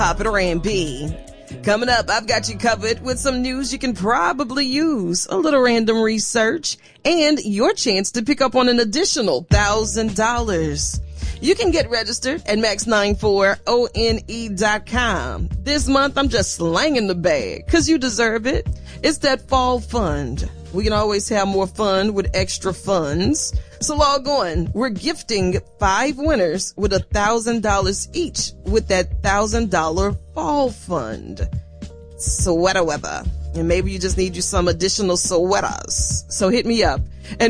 Pop it or B. Coming up, I've got you covered with some news you can probably use, a little random research, and your chance to pick up on an additional $1,000. You can get registered at max94one.com. This month, I'm just slanging the bag because you deserve it. It's that fall fund. We can always have more fun with extra funds. So log on. We're gifting 5 winners with $1,000 each with that $1,000 fall fund. Sweater weather. And maybe you just need you some additional sweaters. So hit me up at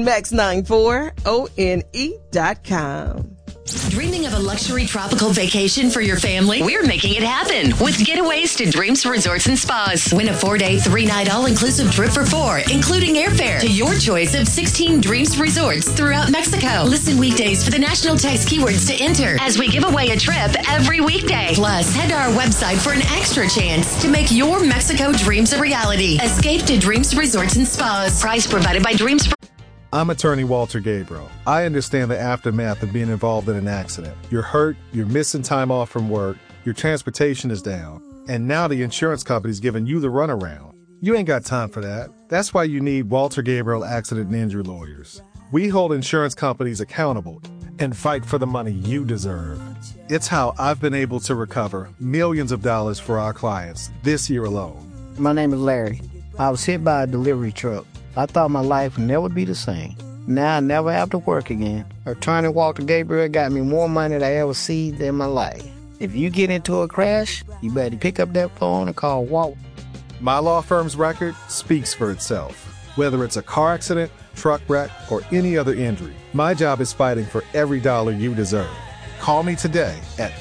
max94one.com. Dreaming of a luxury tropical vacation for your family? We're making it happen with Getaways to Dreams Resorts and Spas. Win a 4-day, 3-night all-inclusive trip for 4, including airfare to your choice of 16 Dreams Resorts throughout Mexico. Listen weekdays for the national text keywords to enter as we give away a trip every weekday. Plus, head to our website for an extra chance to make your Mexico dreams a reality. Escape to Dreams Resorts and Spas. Prize provided by Dreams. I'm attorney Walter Gabriel. I understand the aftermath of being involved in an accident. You're hurt, you're missing time off from work, your transportation is down, and now the insurance company's giving you the runaround. You ain't got time for that. That's why you need Walter Gabriel Accident and Injury Lawyers. We hold insurance companies accountable and fight for the money you deserve. It's how I've been able to recover millions of dollars for our clients this year alone. My name is Larry. I was hit by a delivery truck. I thought my life would never be the same. Now I never have to work again. Attorney Walter Gabriel got me more money than I ever seen in my life. If you get into a crash, you better pick up that phone and call Walt. My law firm's record speaks for itself. Whether it's a car accident, truck wreck, or any other injury, my job is fighting for every dollar you deserve. Call me today at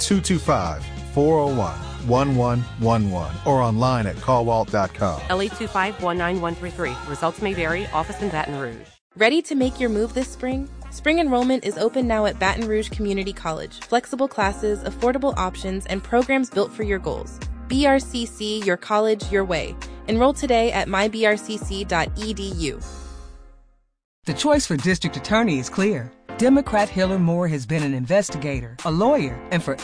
225-401-1111 or online at callwalt.com. LA25-19133. Results may vary. Office in Baton Rouge. Ready to make your move this spring? Spring enrollment is open now at Baton Rouge Community College. Flexible classes, affordable options, and programs built for your goals. BRCC, your college, your way. Enroll today at mybrcc.edu. The choice for district attorney is clear. Democrat Hiller Moore has been an investigator, a lawyer, and for